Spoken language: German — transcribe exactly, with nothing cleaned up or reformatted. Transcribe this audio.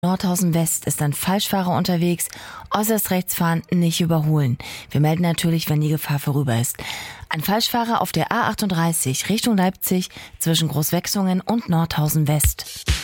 Nordhausen West ist ein Falschfahrer unterwegs. Äußerst rechts fahren, nicht überholen. Wir melden natürlich, wenn die Gefahr vorüber ist. Ein Falschfahrer auf der A achtunddreißig Richtung Leipzig zwischen Großwechsungen und Nordhausen West.